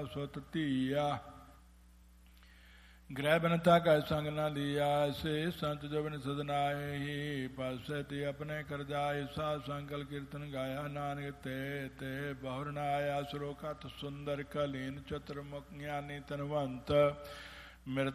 ਸੁਤ ਧੀਆ। ਗ੍ਰਹਿ ਬਨਤਾ ਕੈ ਸੰਗ ਨ ਲੀਆ, ਐਸੇ ਸੰਤ ਜੋ ਬਿਨ ਸਦਨਾਏ ਹੀ ਪਾਸੇ ਤੇ ਆਪਣੇ ਕਰ ਜਾਏ। ਸਾਧ ਸੰਕਲ ਕੀਰਤਨ ਗਾਇਆ ਨਾਨਕ ਤੇ ਤੇ ਬਹੁਰ ਨ ਆਇਆ। ਸਰੋਕਤ ਸੁੰਦਰ ਕਲੀਨ ਚਤੁਰ ਮੁਖ ਗਿਆਨੀ ਤਨਵੰਤ।